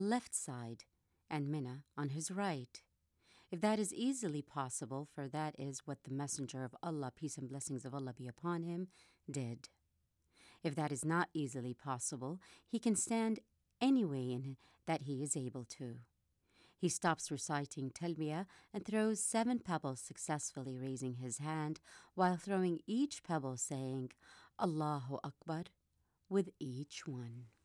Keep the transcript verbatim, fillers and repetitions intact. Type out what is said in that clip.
left side and Mina on his right. If that is easily possible, for that is what the Messenger of Allah, peace and blessings of Allah be upon him, did. If that is not easily possible, he can stand any way in that he is able to. He stops reciting Talbiyah and throws seven pebbles, successfully raising his hand while throwing each pebble saying Allahu Akbar with each one.